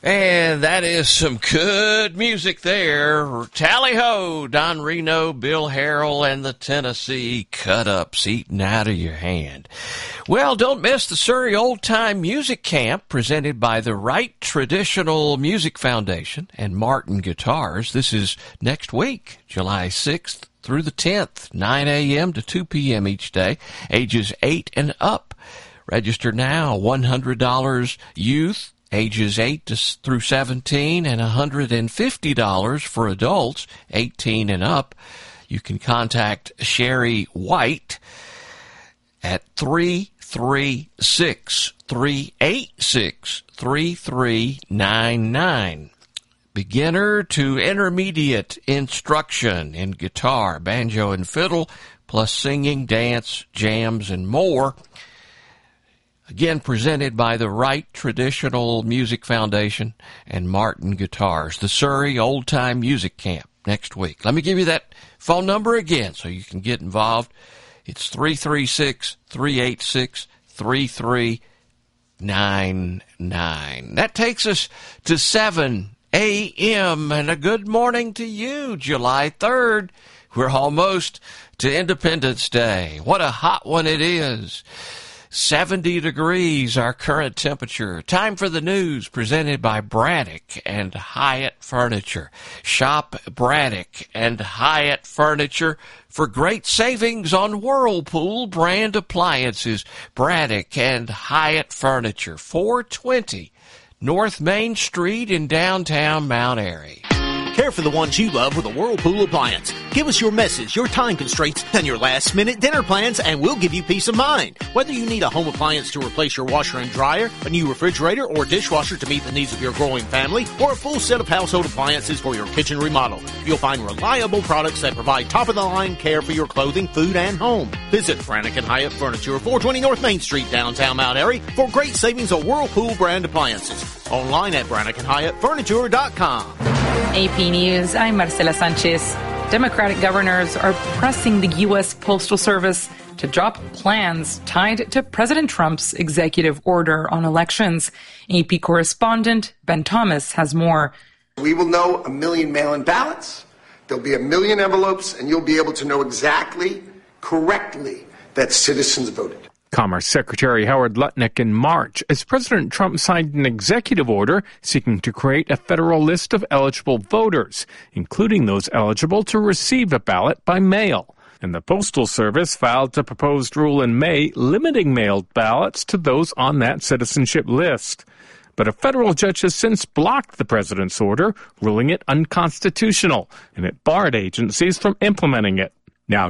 And that is some good music there. Tally-ho, Don Reno, Bill Harrell, and the Tennessee Cut-Ups eating out of your hand. Well, don't miss the Surrey Old Time Music Camp presented by the Wright Traditional Music Foundation and Martin Guitars. This is next week, July 6th through the 10th, 9 a.m. to 2 p.m. each day, ages 8 and up. Register now, $100 youth, ages 8 through 17, and $150 for adults 18 and up. You can contact Sherry White at 336-386-3399. Beginner to intermediate instruction in guitar, banjo, and fiddle, plus singing, dance, jams, and more. Again, presented by the Wright Traditional Music Foundation and Martin Guitars. The Surrey Old Time Music Camp next week. Let me give you that phone number again so you can get involved. It's 336-386-3399. That takes us to 7 a.m. and a good morning to you, July 3rd. We're almost to Independence Day. What a hot one it is. 70 degrees, our current temperature. Time for the news presented by Braddock and Hyatt Furniture. Shop Braddock and Hyatt Furniture for great savings on Whirlpool brand appliances. Braddock and Hyatt Furniture, 420 North Main Street in downtown Mount Airy. Care for the ones you love with a Whirlpool appliance. Give us your messes, your time constraints, and your last-minute dinner plans, and we'll give you peace of mind. Whether you need a home appliance to replace your washer and dryer, a new refrigerator or dishwasher to meet the needs of your growing family, or a full set of household appliances for your kitchen remodel, you'll find reliable products that provide top-of-the-line care for your clothing, food, and home. Visit Braddock and Hyatt Furniture, 420 North Main Street, downtown Mount Airy, for great savings on Whirlpool brand appliances. Online at BraddockandHyattFurniture.com. AP News, I'm Marcela Sanchez. Democratic governors are pressing the U.S. Postal Service to drop plans tied to President Trump's executive order on elections. AP correspondent Ben Thomas has more. We will know 1 million mail-in ballots. There'll be 1 million envelopes, and you'll be able to know exactly, correctly, that citizens voted. Commerce Secretary Howard Lutnick in March as President Trump signed an executive order seeking to create a federal list of eligible voters, including those eligible to receive a ballot by mail. And the Postal Service filed a proposed rule in May limiting mailed ballots to those on that citizenship list. But a federal judge has since blocked the president's order, ruling it unconstitutional, and it barred agencies from implementing it.